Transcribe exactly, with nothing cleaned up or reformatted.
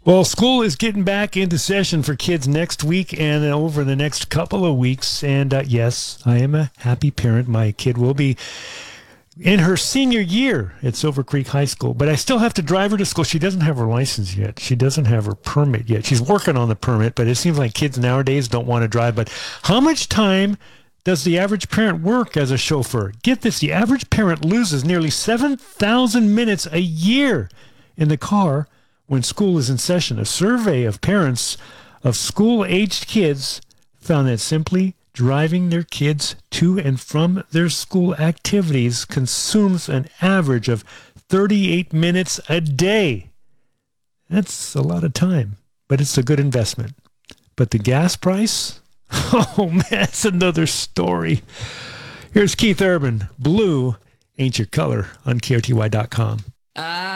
Well, school is getting back into session for kids next week and over the next couple of weeks. And uh, yes, I am a happy parent. My kid will be in her senior year at Silver Creek High School, but I still have to drive her to school. She doesn't have her license yet. She doesn't have her permit yet. She's working on the permit, but it seems like kids nowadays don't want to drive. But how much time does the average parent work as a chauffeur? Get this, the average parent loses nearly seven thousand minutes a year in the car when school is in session. A survey of parents of school-aged kids found that simply driving their kids to and from their school activities consumes an average of thirty-eight minutes a day. That's a lot of time, but it's a good investment. But the gas price? Oh, man, that's another story. Here's Keith Urban. Blue ain't your color on K R T Y dot com.